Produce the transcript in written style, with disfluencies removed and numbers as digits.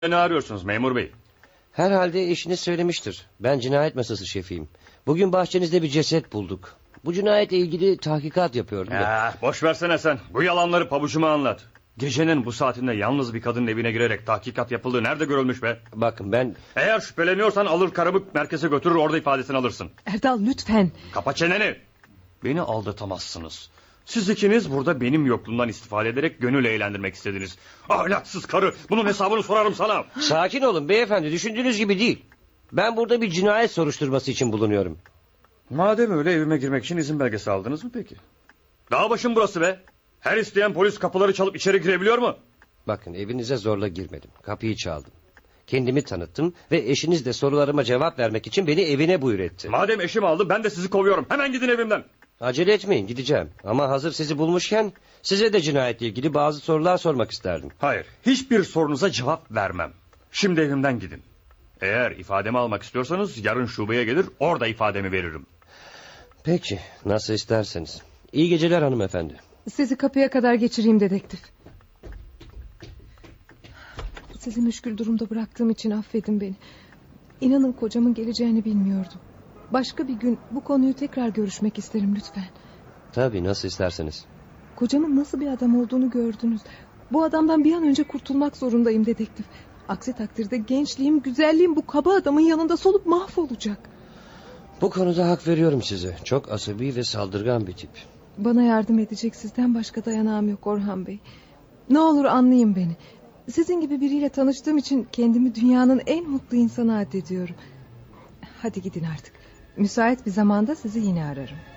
Ne arıyorsunuz memur bey? Herhalde eşiniz söylemiştir. Ben cinayet masası şefiyim. Bugün bahçenizde bir ceset bulduk. Bu cinayetle ilgili tahkikat yapıyordum da. Boş versene sen. Bu yalanları pabucuma anlat. Gecenin bu saatinde yalnız bir kadının evine girerek tahkikat yapıldığı nerede görülmüş be? Bakın ben... Eğer şüpheleniyorsan alır karımı merkeze götürür, orada ifadesini alırsın. Erdal lütfen. Kapa çeneni. Beni aldatamazsınız. Siz ikiniz burada benim yokluğumdan istifade ederek gönül eğlendirmek istediniz. Ahlaksız karı, bunun hesabını sorarım sana. Sakin olun beyefendi, düşündüğünüz gibi değil. Ben burada bir cinayet soruşturması için bulunuyorum. Madem öyle, evime girmek için izin belgesi aldınız mı peki? Dağ başım burası be. Her isteyen polis kapıları çalıp içeri girebiliyor mu? Bakın, evinize zorla girmedim. Kapıyı çaldım. Kendimi tanıttım ve eşiniz de sorularıma cevap vermek için beni evine buyur etti. Madem eşim aldı, ben de sizi kovuyorum. Hemen gidin evimden. Acele etmeyin, gideceğim. Ama hazır sizi bulmuşken size de cinayetle ilgili bazı sorular sormak isterdim. Hayır, hiçbir sorunuza cevap vermem. Şimdi evimden gidin. Eğer ifademi almak istiyorsanız yarın şubeye gelir, orada ifademi veririm. Peki, nasıl isterseniz. İyi geceler hanımefendi. Sizi kapıya kadar geçireyim dedektif. Sizi müşkül durumda bıraktığım için affedin beni. İnanın kocamın geleceğini bilmiyordum. Başka bir gün bu konuyu tekrar görüşmek isterim lütfen. Tabii, nasıl isterseniz. Kocamın nasıl bir adam olduğunu gördünüz. Bu adamdan bir an önce kurtulmak zorundayım dedektif. Aksi takdirde gençliğim, güzelliğim bu kaba adamın yanında solup mahvolacak. Bu konuda hak veriyorum size. Çok asabi ve saldırgan bir tip. Bana yardım edecek sizden başka dayanağım yok Orhan Bey. Ne olur anlayın beni. Sizin gibi biriyle tanıştığım için kendimi dünyanın en mutlu insanı addediyorum. Hadi gidin artık. Müsait bir zamanda sizi yine ararım.